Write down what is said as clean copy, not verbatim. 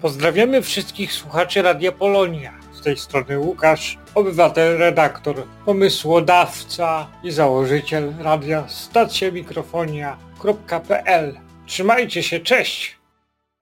Pozdrawiamy wszystkich słuchaczy Radia Polonia. Z tej strony Łukasz, obywatel, redaktor, pomysłodawca i założyciel radia stacjamikrofonia.pl. Trzymajcie się, cześć!